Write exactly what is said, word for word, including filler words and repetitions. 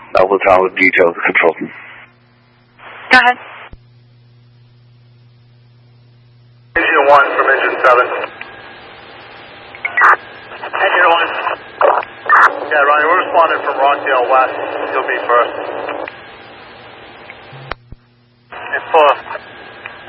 That was all the details of consultant. Go ahead. Engine one from engine seven. Engine one. Yeah, Ronnie, we're responding from Rockdale West. You'll be first. It's full.